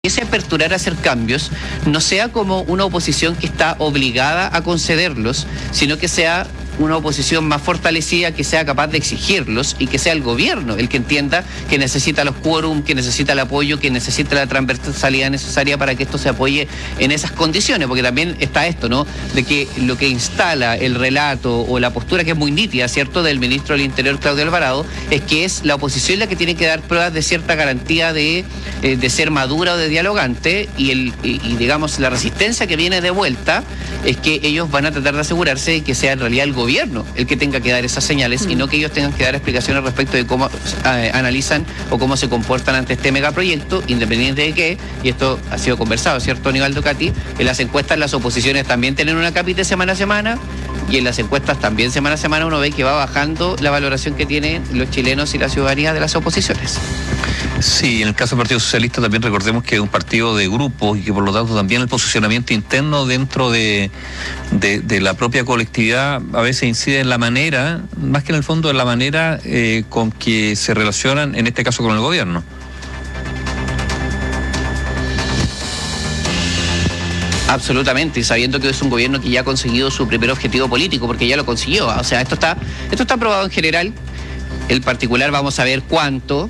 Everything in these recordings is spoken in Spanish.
ese aperturar a hacer cambios no sea como una oposición que está obligada a concederlos, sino que sea una oposición más fortalecida, que sea capaz de exigirlos y que sea el gobierno el que entienda que necesita los quórum, que necesita el apoyo, que necesita la transversalidad necesaria para que esto se apoye en esas condiciones, porque también está esto, ¿no? De que lo que instala el relato o la postura que es muy nítida, ¿cierto?, del ministro del Interior, Claudio Alvarado, es que es la oposición la que tiene que dar pruebas de cierta garantía de ser madura o de dialogante, y digamos la resistencia que viene de vuelta es que ellos van a tratar de asegurarse de que sea en realidad el gobierno el que tenga que dar esas señales y no que ellos tengan que dar explicaciones respecto de cómo analizan o cómo se comportan ante este megaproyecto, independiente de que, y esto ha sido conversado, ¿cierto, Aníbal Ducati? En las encuestas las oposiciones también tienen una cápita semana a semana, y en las encuestas también semana a semana uno ve que va bajando la valoración que tienen los chilenos y la ciudadanía de las oposiciones. Sí, en el caso del Partido Socialista también recordemos que es un partido de grupos y que por lo tanto también el posicionamiento interno dentro de la propia colectividad a veces incide en la manera, más que en el fondo, en la manera con que se relacionan, en este caso con el gobierno. Absolutamente, y sabiendo que es un gobierno que ya ha conseguido su primer objetivo político, porque ya lo consiguió. O sea, esto está aprobado en general. El particular vamos a ver cuánto.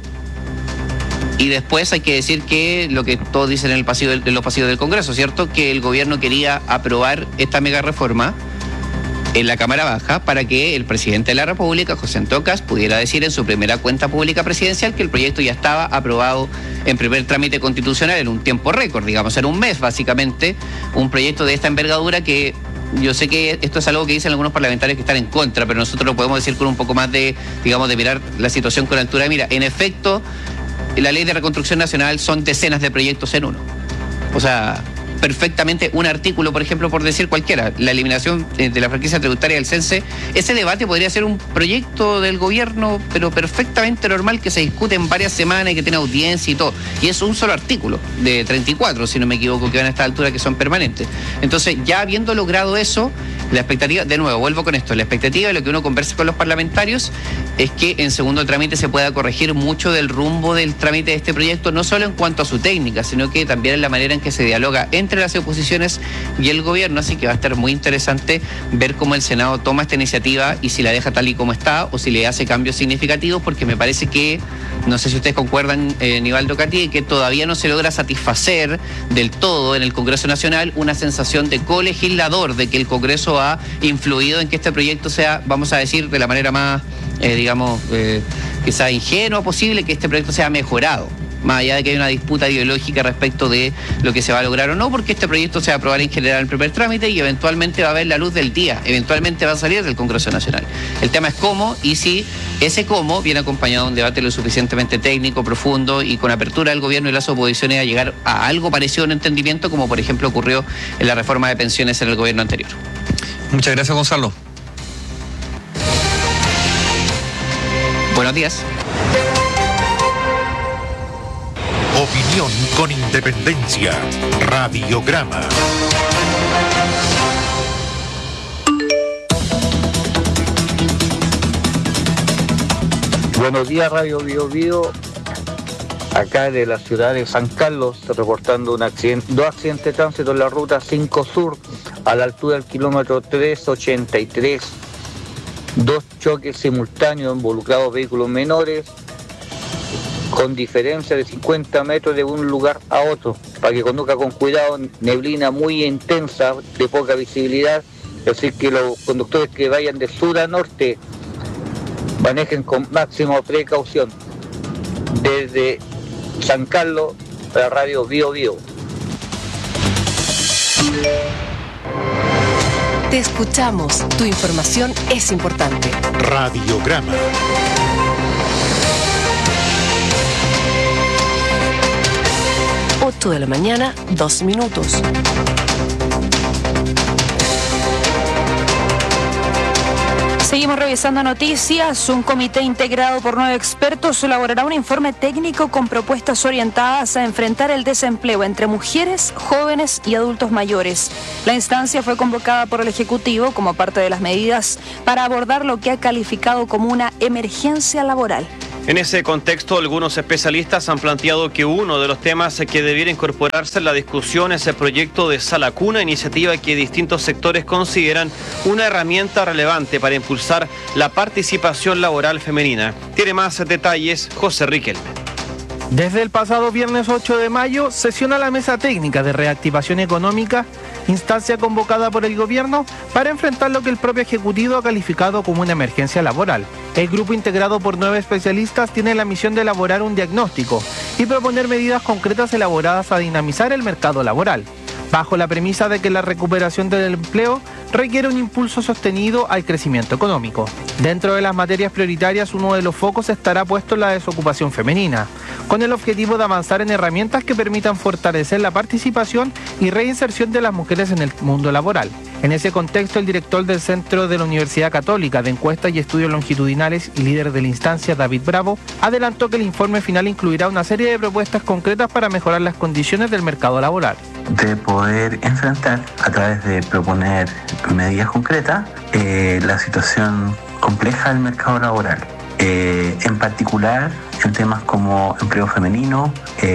Y después hay que decir que lo que todos dicen en los pasillos del Congreso, ¿cierto? Que el gobierno quería aprobar esta mega reforma en la Cámara Baja para que el presidente de la República, José Antonio Kast, pudiera decir en su primera cuenta pública presidencial que el proyecto ya estaba aprobado en primer trámite constitucional en un tiempo récord, digamos, en un mes básicamente, un proyecto de esta envergadura que yo sé que esto es algo que dicen algunos parlamentarios que están en contra, pero nosotros lo podemos decir con un poco más de, digamos, de mirar la situación con altura de mira. En efecto, la ley de reconstrucción nacional son decenas de proyectos en uno. O sea, perfectamente un artículo, por ejemplo, por decir cualquiera, la eliminación de la franquicia tributaria del CENSE, ese debate podría ser un proyecto del gobierno, pero perfectamente normal, que se discute en varias semanas y que tiene audiencia y todo. Y es un solo artículo, de 34, si no me equivoco, que van a esta altura, que son permanentes. Entonces, ya habiendo logrado eso, la expectativa, de nuevo, vuelvo con esto, la expectativa de lo que uno conversa con los parlamentarios es que en segundo trámite se pueda corregir mucho del rumbo del trámite de este proyecto, no solo en cuanto a su técnica, sino que también en la manera en que se dialoga entre las oposiciones y el gobierno. Así que va a estar muy interesante ver cómo el Senado toma esta iniciativa y si la deja tal y como está o si le hace cambios significativos, porque me parece que, no sé si ustedes concuerdan, Aníbal Ducati, que todavía no se logra satisfacer del todo en el Congreso Nacional una sensación de colegislador, de que el Congreso ha influido en que este proyecto sea, vamos a decir, de la manera más, que sea ingenua posible, que este proyecto sea mejorado, más allá de que hay una disputa ideológica respecto de lo que se va a lograr o no, porque este proyecto se va a aprobar en general en primer trámite y eventualmente va a ver la luz del día, eventualmente va a salir del Congreso Nacional. El tema es cómo, y si ese cómo viene acompañado de un debate lo suficientemente técnico, profundo y con apertura del gobierno y las oposiciones a llegar a algo parecido a un entendimiento, como por ejemplo ocurrió en la reforma de pensiones en el gobierno anterior. Muchas gracias, Gonzalo. Buenos días. Opinión con independencia. Radiograma. Buenos días, Radio Bio Bio. Acá de la ciudad de San Carlos, reportando dos accidentes de tránsito en la ruta 5 Sur, a la altura del kilómetro 383. 2 choques simultáneos involucrados vehículos menores, con diferencia de 50 metros de un lugar a otro, para que conduzca con cuidado. Neblina muy intensa, de poca visibilidad, es decir, que los conductores que vayan de sur a norte manejen con máxima precaución. Desde San Carlos, para Radio Bio Bio. Te escuchamos, tu información es importante. Radiograma. De la mañana, 2 minutos. Seguimos revisando noticias. Un comité integrado por 9 expertos elaborará un informe técnico con propuestas orientadas a enfrentar el desempleo entre mujeres, jóvenes y adultos mayores. La instancia fue convocada por el Ejecutivo como parte de las medidas para abordar lo que ha calificado como una emergencia laboral. En ese contexto, algunos especialistas han planteado que uno de los temas que debiera incorporarse en la discusión es el proyecto de Sala Cuna, iniciativa que distintos sectores consideran una herramienta relevante para impulsar la participación laboral femenina. Tiene más detalles José Riquelme. Desde el pasado viernes 8 de mayo sesiona la Mesa Técnica de Reactivación Económica, instancia convocada por el gobierno para enfrentar lo que el propio Ejecutivo ha calificado como una emergencia laboral. El grupo, integrado por 9 especialistas, tiene la misión de elaborar un diagnóstico y proponer medidas concretas elaboradas a dinamizar el mercado laboral, bajo la premisa de que la recuperación del empleo requiere un impulso sostenido al crecimiento económico. Dentro de las materias prioritarias, uno de los focos estará puesto en la desocupación femenina, con el objetivo de avanzar en herramientas que permitan fortalecer la participación y reinserción de las mujeres en el mundo laboral. En ese contexto, el director del Centro de la Universidad Católica de Encuestas y Estudios Longitudinales y líder de la instancia, David Bravo, adelantó que el informe final incluirá una serie de propuestas concretas para mejorar las condiciones del mercado laboral. De poder enfrentar, a través de proponer medidas concretas, la situación compleja del mercado laboral. En particular, en temas como empleo femenino,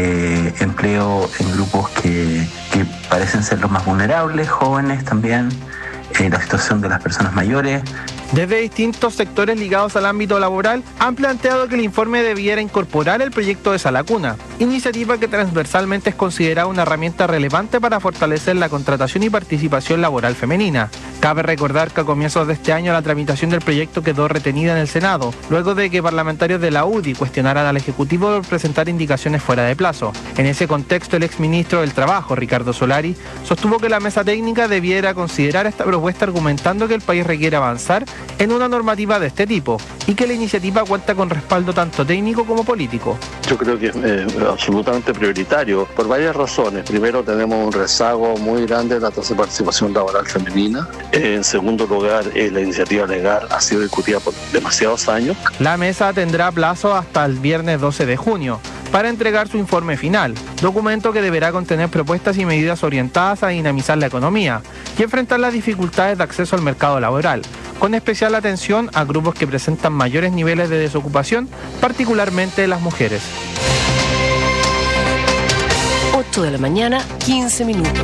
empleo en grupos que parecen ser los más vulnerables, jóvenes también, la situación de las personas mayores. Desde distintos sectores ligados al ámbito laboral han planteado que el informe debiera incorporar el proyecto de Sala Cuna, iniciativa que transversalmente es considerada una herramienta relevante para fortalecer la contratación y participación laboral femenina. Cabe recordar que a comienzos de este año la tramitación del proyecto quedó retenida en el Senado, luego de que parlamentarios de la UDI cuestionaran al Ejecutivo por presentar indicaciones fuera de plazo. En ese contexto, el exministro del Trabajo, Ricardo Solari, sostuvo que la mesa técnica debiera considerar esta propuesta, argumentando que el país requiere avanzar en una normativa de este tipo y que la iniciativa cuenta con respaldo tanto técnico como político. Yo creo que es absolutamente prioritario por varias razones. Primero, tenemos un rezago muy grande de la tasa de participación laboral femenina. En segundo lugar, la iniciativa legal ha sido discutida por demasiados años. La mesa tendrá plazo hasta el viernes 12 de junio para entregar su informe final, documento que deberá contener propuestas y medidas orientadas a dinamizar la economía y enfrentar las dificultades de acceso al mercado laboral, con especial atención a grupos que presentan mayores niveles de desocupación, particularmente las mujeres. 8 de la mañana, 15 minutos.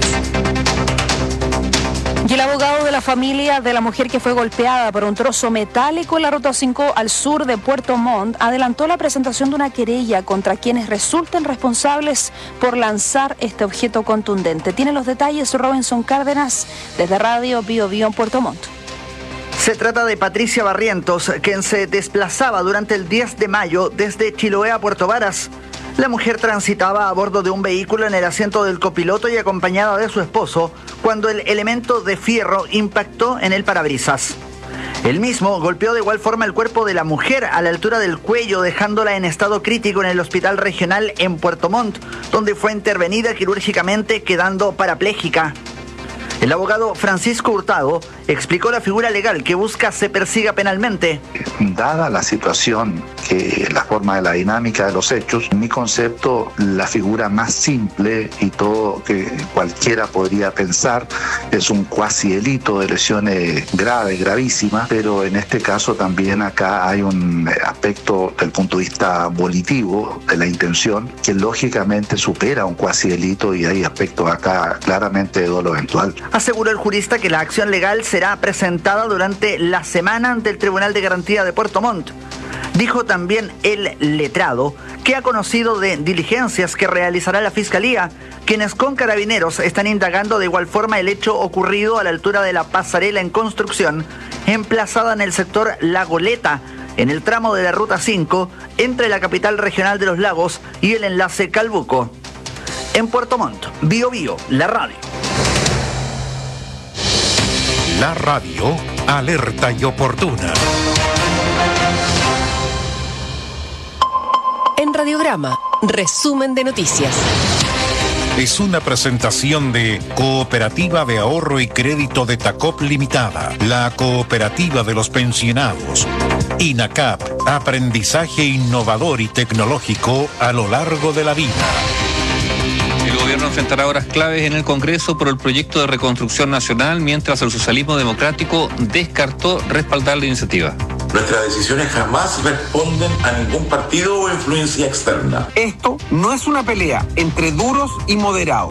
Y el abogado de la familia de la mujer que fue golpeada por un trozo metálico en la Ruta 5 al sur de Puerto Montt adelantó la presentación de una querella contra quienes resulten responsables por lanzar este objeto contundente. Tiene los detalles Robinson Cárdenas desde Radio Bio Bio en Puerto Montt. Se trata de Patricia Barrientos, quien se desplazaba durante el 10 de mayo desde Chiloé a Puerto Varas. La mujer transitaba a bordo de un vehículo en el asiento del copiloto y acompañada de su esposo cuando el elemento de fierro impactó en el parabrisas. El mismo golpeó de igual forma el cuerpo de la mujer a la altura del cuello, dejándola en estado crítico en el hospital regional en Puerto Montt, donde fue intervenida quirúrgicamente quedando parapléjica. El abogado Francisco Hurtado explicó la figura legal que busca se persiga penalmente. Dada la situación, la forma de la dinámica de los hechos, en mi concepto, la figura más simple y todo que cualquiera podría pensar es un cuasi delito de lesiones graves, gravísimas, pero en este caso también acá hay un aspecto del punto de vista volitivo de la intención que lógicamente supera un cuasi delito y hay aspectos acá claramente de dolo eventual. Aseguró el jurista que la acción legal será presentada durante la semana ante el Tribunal de Garantía de Puerto Montt. Dijo también el letrado que ha conocido de diligencias que realizará la Fiscalía, quienes con carabineros están indagando de igual forma el hecho ocurrido a la altura de la pasarela en construcción, emplazada en el sector La Goleta, en el tramo de la Ruta 5, entre la capital regional de los lagos y el enlace Calbuco. En Puerto Montt, Bio Bio, la radio. La radio, alerta y oportuna. En Radiograma, resumen de noticias. Es una presentación de Cooperativa de Ahorro y Crédito de Tacop Limitada, la cooperativa de los pensionados. INACAP, aprendizaje innovador y tecnológico a lo largo de la vida. El gobierno enfrentará horas claves en el Congreso por el proyecto de reconstrucción nacional, mientras el socialismo democrático descartó respaldar la iniciativa. Nuestras decisiones jamás responden a ningún partido o influencia externa. Esto no es una pelea entre duros y moderados.